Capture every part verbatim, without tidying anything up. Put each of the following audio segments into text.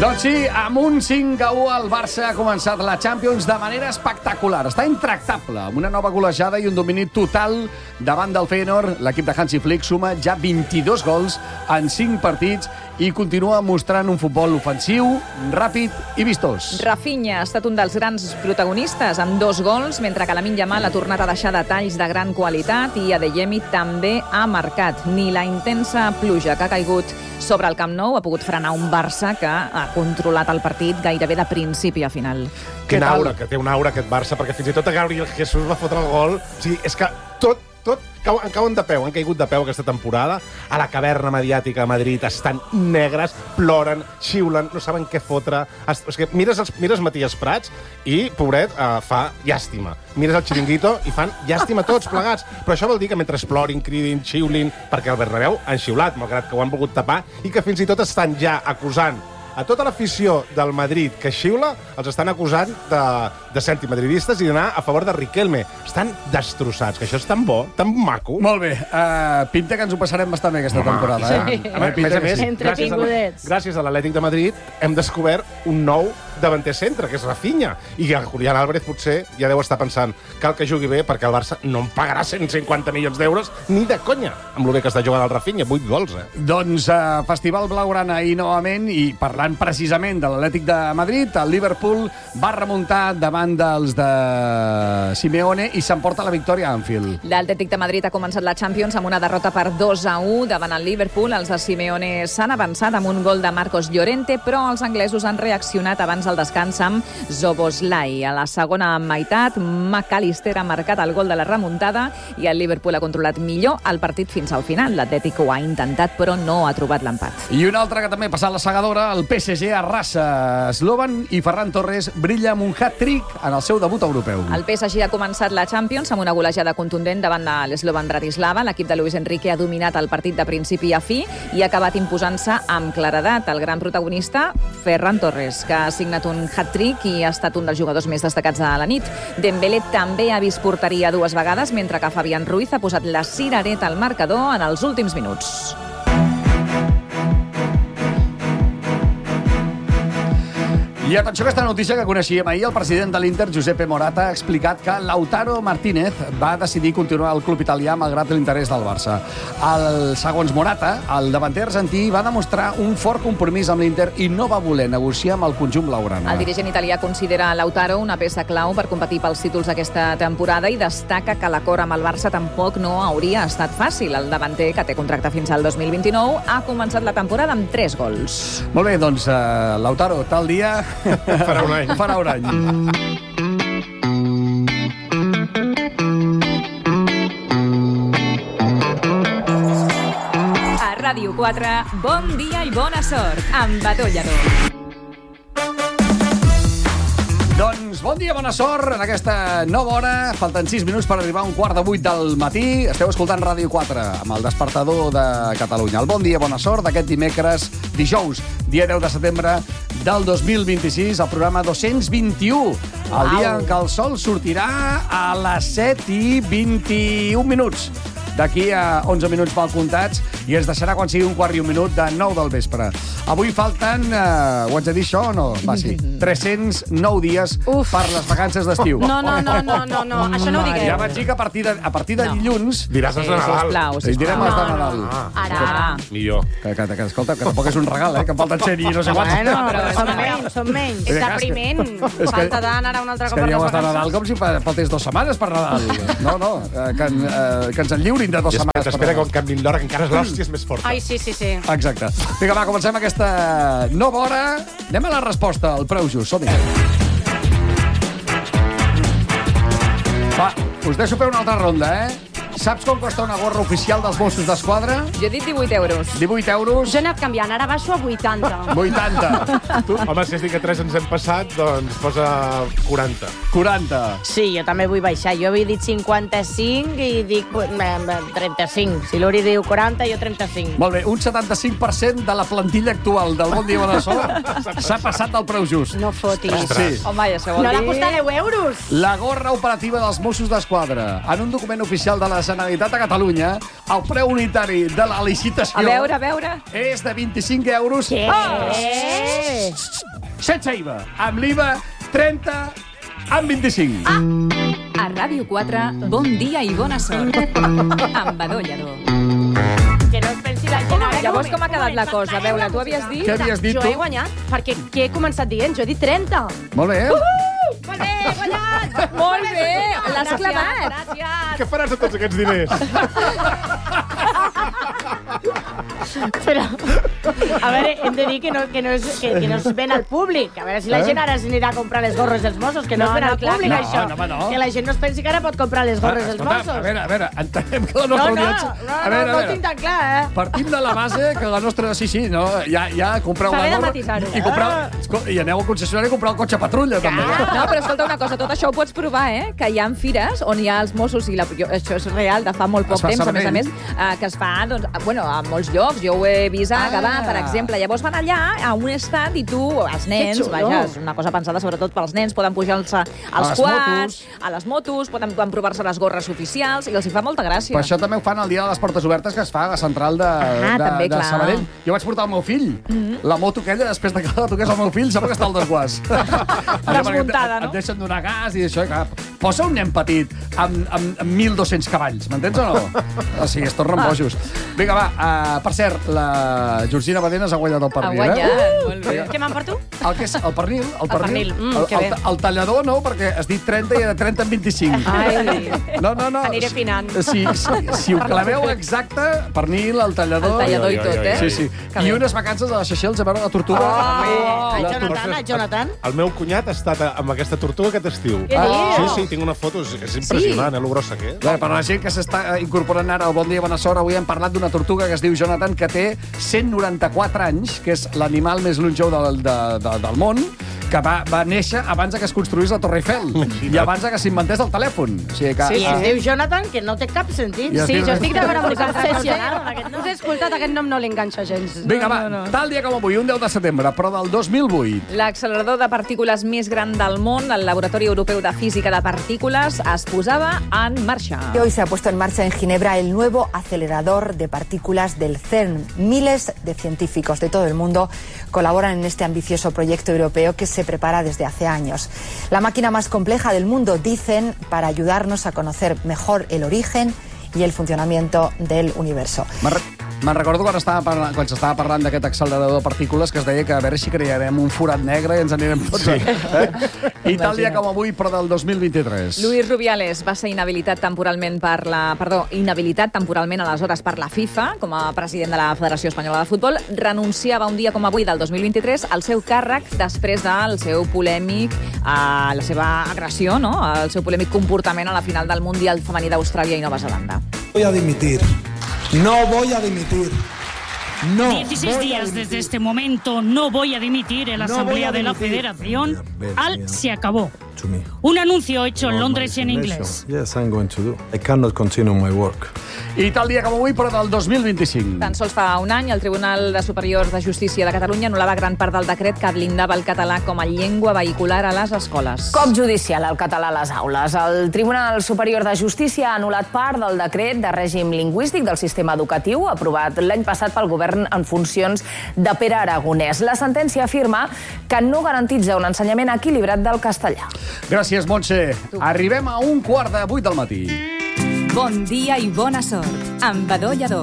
Doncs sí, amb un cinc a u el Barça ha començat la Champions de manera espectacular. Està intractable, amb una nova golejada i un domini total davant del Feyenoord. L'equip de Hansi Flick suma ja vint-i-dos gols en cinc partits i continua mostrant un futbol ofensiu, ràpid i vistós. Rafinha ha estat un dels grans protagonistes amb dos gols, mentre que Lamine Yamal ha tornat a deixar detalls de gran qualitat i Adeyemi també ha marcat. Ni la intensa pluja que ha caigut sobre el Camp Nou ha pogut frenar un Barça que ha controlat el partit gairebé de principi a final. Quina aura, que té una aura aquest Barça, perquè fins i tot a Gabriel Jesús va fotre el gol. O sigui, és que tot, tot, cau, en cauen de peu, han caigut de peu aquesta temporada. A la caverna mediàtica a Madrid estan negres, ploren, xiulen, no saben què fotre. És que mires, els, mires Matías Prats i, pobret, uh, fa llàstima. Mires el Chiringuito i fan llàstima tots plegats. Però això vol dir que mentre plorin, cridin, xiulin, perquè el Bernabéu han xiulat, malgrat que ho han volgut tapar, i que fins i tot estan ja acusant a tota l'afició del Madrid que xiula, els estan acusant de, de ser antimadridistes i d'anar a favor de Riquelme. Estan destrossats, que això és tan bo, tan maco. Molt bé, uh, pinta que ens ho passarem bastant bé aquesta Home, temporada. Sí. Eh? A, a més a més, gràcies a, gràcies a l'Atlètic de Madrid, hem descobert un nou davanter centre, que és Rafinha. I el Julián Álvarez potser ja deu estar pensant cal que jugui bé perquè el Barça no em pagarà cent cinquanta milions d'euros ni de conya, amb el bé que està jugant el Rafinha, vuit gols, eh? Doncs uh, Festival Blaugrana ahir novament, i parlant precisament de l'Atlètic de Madrid, el Liverpool va remuntar davant dels de Simeone i s'emporta la victòria a Anfield. L'Atlètic de Madrid ha començat la Champions amb una derrota per dos a u davant el Liverpool. Els de Simeone s'han avançat amb un gol de Marcos Llorente, però els anglesos han reaccionat abans del descans amb Szoboszlai. A la segona meitat, McAllister ha marcat el gol de la remuntada i el Liverpool ha controlat millor el partit fins al final. L'Atlètic ho ha intentat, però no ha trobat l'empat. I un altre que també ha passat la segadora, el P S G arrasa Slovan i Ferran Torres brilla amb un hat-trick en el seu debut europeu. El P S G ha començat la Champions amb una golejada contundent davant de l'Slovan Bratislava. L'equip de Luis Enrique ha dominat el partit de principi a fi i ha acabat imposant-se amb claredat. El gran protagonista, Ferran Torres, que ha signat un hat-trick i ha estat un dels jugadors més destacats de la nit. Dembélé també ha vist porteria dues vegades, mentre que Fabián Ruiz ha posat la cirereta al marcador en els últims minuts. I atenció a aquesta notícia que coneixíem ahir. El president de l'Inter, Giuseppe Morata, ha explicat que Lautaro Martínez va decidir continuar al club italià malgrat l'interès del Barça. El, segons Morata, el davanter argentí va demostrar un fort compromís amb l'Inter i no va voler negociar amb el conjunt blaugrana. El dirigent italià considera Lautaro una peça clau per competir pels títols aquesta temporada i destaca que l'acord amb el Barça tampoc no hauria estat fàcil. El davanter, que té contracte fins al dos mil vint-i-nou, ha començat la temporada amb tres gols. Molt bé, doncs, uh, Lautaro, tal dia... Farà un any. Farà un any. A Ràdio quatre, bon dia i bona sort, amb Badó Lladó. Doncs bon dia, bona sort en aquesta nova hora. Falten sis minuts per arribar a un quart de vuit del matí. Esteu escoltant Ràdio quatre amb el despertador de Catalunya. El bon dia, bona sort d'aquest dimecres, dijous, dia deu de setembre del dos mil vint-i-sis, el programa dos-cents vint-i-u, el dia en què el sol sortirà a les set i vint-i-un minuts. D'aquí a onze minuts mal comptats i ens deixarà quan sigui un quart i un minut de nou del vespre. Avui falten, uh, ho haig de dir això o no? Va, sí, tres-cents nou dies Uf. per les vacances d'estiu. No, no, no, no, no, no. això no ho digueu. Ja vaig dir que a partir de, a partir de no. dilluns... Diràs els de Nadal. Sisplau, sisplau. Direm els de Nadal. Ah, Ara. ah. Millor. Que, que, que, escolta, que tampoc és un regal, eh? Que em falten cent i no sé quants. Bueno, però són menys, són menys. És depriment. Falta d'anar un altre cop per les vacances. És que ja Nadal com si faltés dues setmanes per Nadal. No, no, que, eh, que ens en lliurin de dues setmanes per Nadal. Espera que canviïn l'hora, que encara és l'hòstia és més forta. Ai, sí, sí, sí. Exacte. Vinga, va, comencem aquesta nova hora. Anem a la resposta, al preu just. Som-hi. Va, us deixo fer una altra ronda, eh? Saps com costa una gorra oficial dels Mossos d'Esquadra? Jo he dit divuit euros. divuit euros. Jo he anat canviant, ara baixo a vuitanta. vuitanta. Tu? Home, si has dit que tres ens hem passat, doncs posa quaranta. quaranta. Sí, jo també vull baixar. Jo havia dit cinquanta-cinc i dic trenta-cinc. Si l'Uri diu quaranta, jo trenta-cinc. Molt bé, un setanta-cinc per cent de la plantilla actual del Bon Dia Bona Sort s'ha passat del preu just. No fotis. Sí. Home, ja això vol No dir... l'ha costat deu euros. La gorra operativa dels Mossos d'Esquadra. En un document oficial de la Generalitat de Catalunya, el preu unitari de la licitació... A veure, a veure... És de vint-i-cinc euros... Què? Oh! Sense I V A. Amb l'I V A, trenta amb vint-i-cinc. Ah. A Ràdio quatre, bon dia i bona sort. Amb Badó Lledó. Que no es pensi la gent ara... Llavors, com ha quedat la cosa? A veure, tu havies dit... Què havies dit, Jo he tu? guanyat, perquè què he començat dient? Jo he dit trenta. Molt bé. Molt bé, he guanyat! Molt bé, l'has clavat. Gràcies. Què faràs de tots aquests diners? Però, a veure, hem de dir que no, que no, és, que, que no es ven al públic. A veure si la Eh? gent ara s'anirà a comprar les gorres dels Mossos, que no, No, es ven no, al clar públic, que no. això. No, home, no. Que la gent no es pensi que ara pot comprar les gorres dels Escolta, Mossos. a veure, a veure, entenem que la No, nostra no, no, audiència... no, a veure, no a ho tinc veure. tan clar, eh? Partim de la base que la nostra... Sí, sí, no? Ja, ja compreu S'ha la de gorra matisar-ho. i, compreu, i aneu al concessionari a comprar el cotxe patrulla, també. No, però escolta una cosa, tot això ho pots provar, eh? Que hi ha fires on hi ha els Mossos, i la, jo, això és real, de fa molt poc Es fa temps, a més a Sabadell. més, eh, que es fa, doncs, bueno, a molts llocs. Jo ho he vist a Ah. Gavà, per exemple. Llavors van allà, a un estat, i tu, els nens, xulo. vaja, és una cosa pensada sobretot pels nens, poden pujar-se als les quads, motos. a les motos, poden, poden provar-se les gorres oficials, i els hi fa molta gràcia. Però això també ho fan el dia de les portes obertes que es fa a la central de, Ah, de, també, de clar. Sabadell. Jo vaig portar el meu fill. La moto aquella, després de que la toqués el meu fill, sembla que està al desguàs. Desmuntada, no? Et deixen donar gas i això. Clar, posa un nen petit amb, amb, amb mil dos-cents cavalls, m'entens o no? O sigui, es tornen bojos. Vinga, va, uh, per cert, la Georgina Badenes ha guanyat el Ha pernil, guanyat, eh? molt bé. Què m'emporto? El, que és, el pernil, el pernil. pernil, mm, el, que bé. el, el tallador no, perquè has dit trenta i era trenta amb vint-i-cinc. Ai. No, no, no. Aniré afinant. Si, si, si ho claveu exacte, pernil, el tallador... El tallador i tot, eh? Sí, sí. Que I bé. unes vacances a les Seychelles a veure la tortuga. Oh, La a Jonathan, a Jonathan. El meu cunyat ha estat amb aquesta tortuga aquest estiu. Què dius? Sí, sí, tinc una foto, és, és impressionant, eh, lo grossa que és. Bé, per la gent que s'està incorporant ara al Bon Dia Bona Sort, avui hem parlat d'una tortuga que es diu Jonathan, que té cent noranta-quatre anys, que és l'animal més longeu del, de, de, del món, que va, va néixer abans que es construís la Torre Eiffel i abans que s'inventés el telèfon. O sigui que, I es diu Jonathan, que no té cap sentit. I es Sí, diu- jo estic d'acord amb Estic vosaltres. obsessionada amb aquest nom. Us he escoltat, aquest nom no l'enganxa gens. Vinga, va, tal dia com avui, un deu de setembre, però del dos mil vuit. L'accelerador de partícules més gran del món, el Laboratori Europeu de Física de Partícules, es posava en marxa. Y hoy se ha puesto en marcha en Ginebra el nuevo acelerador de partículas del CERN. Miles de científicos de todo el mundo colaboran en este ambicioso proyecto europeo que se prepara desde hace años. La máquina más compleja del mundo, dicen, para ayudarnos a conocer mejor el origen y el funcionamiento del universo. Me'n re me'n recordo quan estava parlant, quan s'estava parlant d'aquest accelerador de partícules que es deia que a veure si crearem un forat negre i ens anirem tots. Sí. Eh? I tal dia com avui, però del dos mil vint-i-tres. Luis Rubiales va ser inhabilitat temporalment per la... Perdó, inhabilitat temporalment aleshores per la FIFA, com a president de la Federació Espanyola de Futbol, renunciava un dia com avui del dos mil vint-i-tres al seu càrrec després del seu polèmic, eh, la seva agressió, no?, el seu polèmic comportament a la final del Mundial Femení d'Austràlia i Nova Zelanda. Voy a dimitir. No voy a dimitir. No. dieciséis días desde este momento no voy a dimitir en la No Asamblea voy a de la dimitir. Federación. Mira, Al mira. se acabó. To me. Un anuncio hecho en All Londres my en resignation. inglés. Yes, I'm going to do. I cannot continue my work. I tal dia com avui, però del dos mil vint-i-cinc. Tan sols fa un any, el Tribunal de Superior de Justícia de Catalunya anul·lava gran part del decret que blindava el català com a llengua vehicular a les escoles. Cop judicial al català a les aules. El Tribunal Superior de Justícia ha anul·lat part del decret de règim lingüístic del sistema educatiu aprovat l'any passat pel govern en funcions de Pere Aragonès. La sentència afirma que no garantitza un ensenyament equilibrat del castellà. Gràcies, Montse. Arribem a un quart de vuit del matí. Bon dia i bona sort, amb Badó Lledó.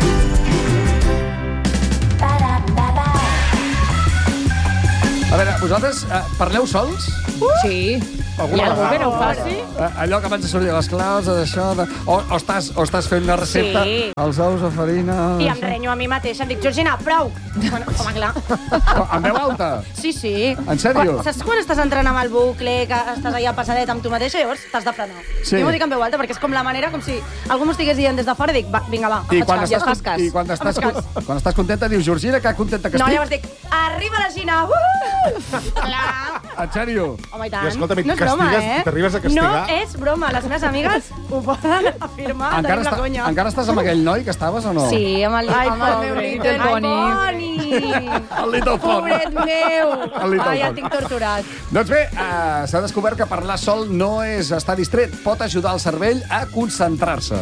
A veure, vosaltres eh, parleu sols? Sí. Hi ha algú que no ho faci? Eh, allò que abans de sortir les claus, d'això... De... O, o, estàs, o estàs fent una recepta... Sí. Els ous de farina... I em renyo a mi mateixa, em dic, Georgina, prou! Bueno, home, clar. En veu alta? Sí, sí. En sèrio? Quan, saps quan estàs entrant amb el bucle, que estàs allà passadet amb tu mateixa, llavors t'has de frenar. Sí. Jo m'ho dic en veu alta, perquè és com la manera, com si algú m'ho estigués dient des de fora i dic, va, vinga, va, I em quan, faig cas. estàs, ja fas cas. I quan estàs, Em faig quan estàs contenta dius, Georgina, que contenta que No, estic? llavors dic, arriba la Gina! Uh! Clar. En sèrio? Home, i tant. I escolta, no és broma, eh? T'arribes a castigar? No és broma. Les meves amigues ho poden afirmar. Encara, Tenim la està, conya. encara estàs amb aquell noi que estaves o no? Sí, amb el, Ai, amb el pobre, meu Little Little Pony. Pony. El Little Pony. Pobret meu. El Little Ai, ja Pony. el tinc torturat. Doncs bé, uh, s'ha descobert que parlar sol no és estar distret, pot ajudar el cervell a concentrar-se.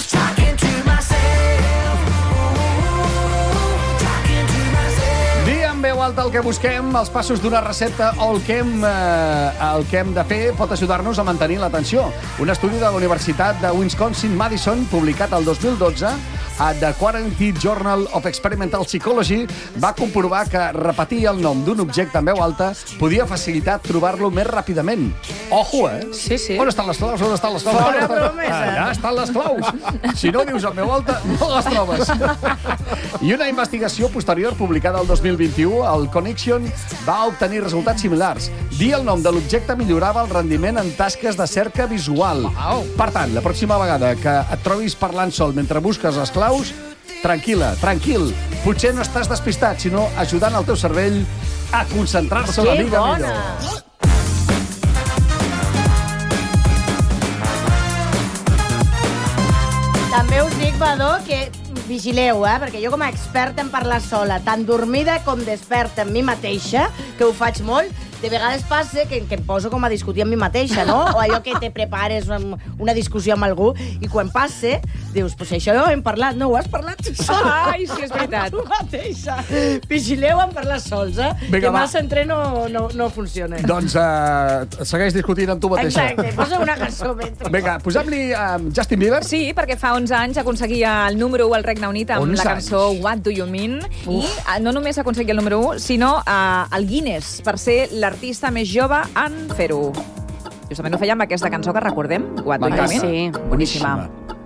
Dir en veu alta el que busquem, els passos d'una recepta o el que hem, eh, el que hem de fer pot ajudar-nos a mantenir l'atenció. Un estudi de la Universitat de Wisconsin-Madison, publicat el dos mil dotze, a The Quarantine Journal of Experimental Psychology, va comprovar que repetir el nom d'un objecte en veu alta podia facilitar trobar-lo més ràpidament. Ojo, eh? Sí, sí. On estan les claus? On estan les claus? Fora On estan? promesa. Allà estan les claus. Si no dius en veu alta, no les trobes. I una investigació posterior, publicada el dos mil vint-i-u, el Connection, va obtenir resultats similars. Dir el nom de l'objecte millorava el rendiment en tasques de cerca visual. Per tant, la pròxima vegada que et trobis parlant sol mentre busques les claus, tranquil·la, tranquil. Potser no estàs despistat, sinó ajudant el teu cervell a concentrar-se una Que mica bona! millor. També us dic, Badó, que vigileu, eh? Perquè jo com a experta en parlar sola, tant dormida com desperta en mi mateixa, que ho faig molt, de vegades passa que, que em poso com a discutir amb mi mateixa, no? O allò que te prepares una, una discussió amb algú i quan passa, dius, pues això ho hem parlat. No, ho has parlat tu sola. Ai, sí, és veritat. Tu mateixa. Vigileu en parlar sols, eh? Vinga, que va. massa entreno no, no funciona. Doncs uh, segueix discutint amb tu mateixa. Exacte, posa una cançó mentre... Vinga, posem-li uh, Justin Bieber. Sí, perquè fa onze anys aconseguia el número u al Regne Unit amb onze la cançó anys. What Do You Mean? Uf. I uh, no només aconseguia el número u, sinó uh, el Guinness, per ser l'artista més jove en fer-ho. Justament ho feia amb aquesta cançó que recordem, What Do You Mean? Sí. Boníssima.